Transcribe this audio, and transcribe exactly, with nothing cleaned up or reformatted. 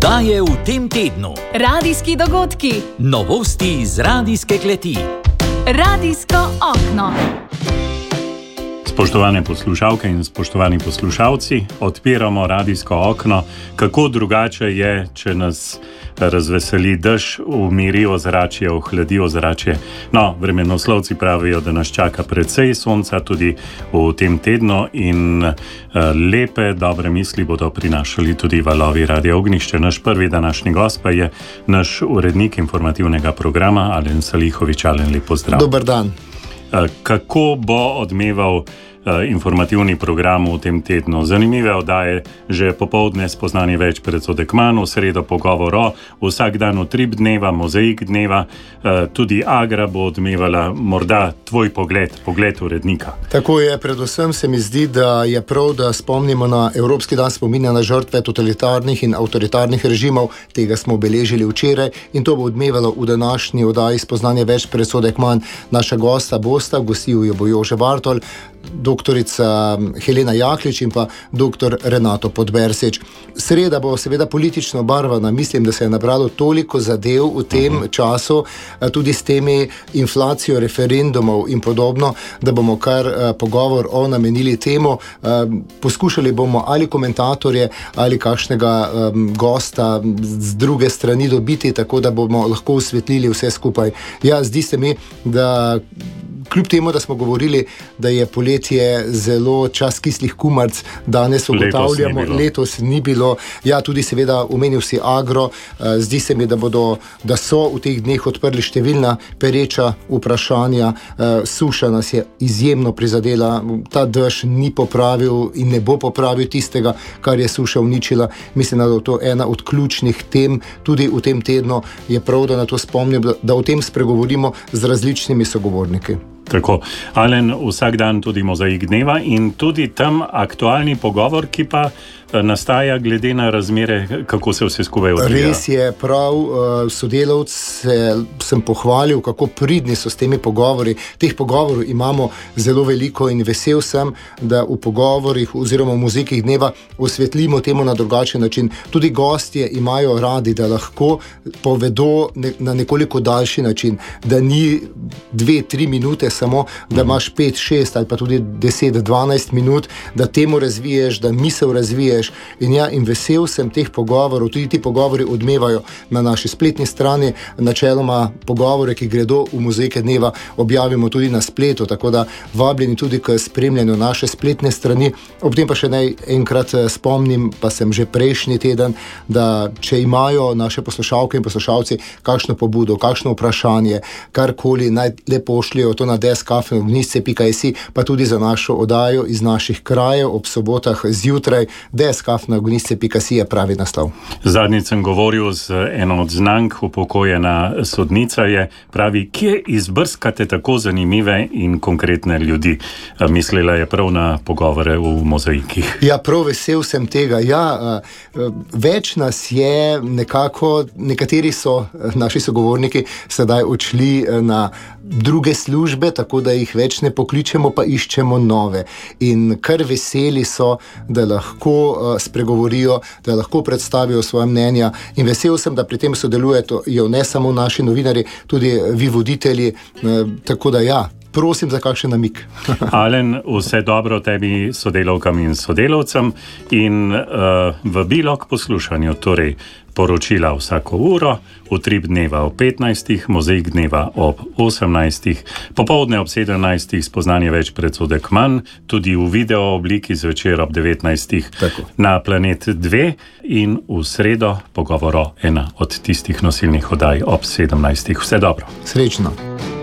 Oddaje v tem tednu. Radijski dogodki. Novosti iz radijske kleti. Radijsko okno. Spoštovane poslušalke in spoštovani poslušalci, odpiramo radijsko okno. Kako drugače je, če nas razveseli dež, umiri ozračje, ohladi ozračje. No, vremenoslovci pravijo, da nas čaka precej sonca tudi v tem tednu in lepe, dobre misli bodo prinašali tudi valovi Radia Ognjišče. Naš prvi današnji gost pa je naš urednik informativnega programa Alen Salihović. Alen, lep pozdrav. Dober dan. Kako bo odmeval informativni program v tem tednu? Zanimive oddaje, že popoldne spoznanje več predsodek manj, v sredo pogovor o, vsak dan utrip dneva, mozaik dneva, tudi Agra bo odmevala, morda tvoj pogled, pogled urednika. Tako je, predvsem se mi zdi, da je prav, da spomnimo na Evropski dan spominja na žrtve totalitarnih in avtoritarnih režimov, tega smo obeležili včeraj in to bo odmevalo v današnji oddaji spoznanje več predsodek manj. Naša gosta bosta, gostil jo bo Jože Bartol, doktorica Helena Jaklič in pa doktor Renato Podbersič. Sreda bo seveda politično obarvana. Mislim, da se je nabralo toliko zadev v tem uh-huh. času, tudi s temi inflacijo referendumov in podobno, da bomo kar uh, pogovor o namenili temu. Uh, poskušali bomo ali komentatorje ali kakšnega um, gosta z druge strani dobiti, tako da bomo lahko osvetlili vse skupaj. Ja, zdi se mi, da kljub temu, da smo govorili, da je poletje zelo čas kislih kumaric, danes ugotavljamo, letos, letos ni bilo. Ja, tudi seveda omenil si Agro. Zdi se mi, da bodo, da so v teh dneh odprli številna pereča vprašanja. Suša nas je izjemno prizadela. Ta dež ni popravil in ne bo popravil tistega, kar je suša uničila. Mislim, da je to ena od ključnih tem. Tudi v tem tednu je prav, da na to spomnim, da o tem spregovorimo z različnimi sogovorniki. Tako, Alen, vsak dan tudi mozaik dneva in tudi tam aktualni pogovor, ki pa nastaja glede na razmere, kako se vse skupaj odvija. Res je, prav, sodelavce sem pohvalil, kako pridni so s temi pogovori. Teh pogovorov imamo zelo veliko in vesel sem, da v pogovorih oziroma v muzikih dneva osvetlimo temu na drugačen način. Tudi gostje imajo radi, da lahko povedo na nekoliko daljši način, da ni dve, tri minute samo, da imaš pet, šest ali pa tudi deset, dvanajst minut, da temu razviješ, da misel razviješ. In ja, in vesel sem teh pogovorov, tudi ti pogovori odmevajo na naši spletni strani, načeloma pogovore, ki gredo v muzejke dneva, objavimo tudi na spletu, tako da vabljeni tudi k spremljanju naše spletne strani. Ob tem pa še naj enkrat spomnim, pa sem že prejšnji teden, da če imajo naše poslušalke in poslušalci kakšno pobudo, kakšno vprašanje, karkoli, naj le pošljajo to na deskafe ognjišče pika si, pa tudi za našo oddajo iz naših krajev ob sobotah zjutraj. Deskaf na ognjišče pika si je pravi naslov. Zadnjič sem govoril z eno od znank, upokojena sodnica je, pravi, kje izbrskate tako zanimive in konkretne ljudi. Mislila je prav na pogovore v mozaikih. Ja, prav vesel sem tega. Ja, več nas je nekako, nekateri so, naši sogovorniki, sedaj odšli na druge službe, tako da jih več ne pokličemo, pa iščemo nove. In kar veseli so, da lahko spregovorijo, da lahko predstavijo svoje mnenja in vesel sem, da pri tem sodelujejo ne samo naši novinari, tudi vi voditelji, tako da ja, prosim za kakšen namik. Alen, vse dobro tebi, sodelavkam in sodelavcem in uh, vabilo k poslušanju, torej poročila vsako uro, utrip dneva ob petnajstih, mozaik dneva ob osemnajstih, popoldne ob sedemnajstih, spoznanje več predsodek manj, tudi v video obliki zvečer ob devetnajstih Tako. Na Planet dve in v sredo pogovor o ena od tistih nosilnih oddaj ob sedemnajstih. Vse dobro. Srečno.